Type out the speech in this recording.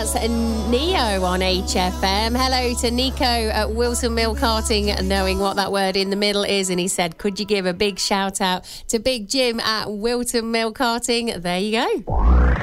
That's Neo on HFM. Hello to Nico at Wilson Mill Karting, knowing what that word in the middle is. And he said, could you give a big shout out to Big Jim at Wilton Mill Karting? There you go.